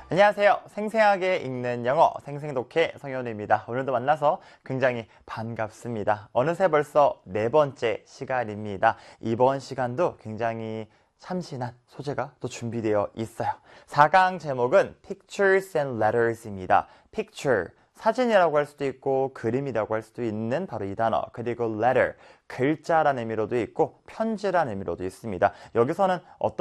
안녕하세요. 생생하게 읽는 영어 생생독해 성현우입니다. 오늘도 만나서 굉장히 반갑습니다. 어느새 벌써 네 번째 시간입니다. 이번 시간도 굉장히 참신한 소재가 또 준비되어 있어요. 4강 제목은 Pictures and Letters입니다. Picture, 사진이라고 할 수도 있고 그림이라고 할 수도 있는 바로 이 단어, 그리고 letter, 글자라는 의미로도 있고 편지라는 의미로도 있습니다. 여기서는 어떤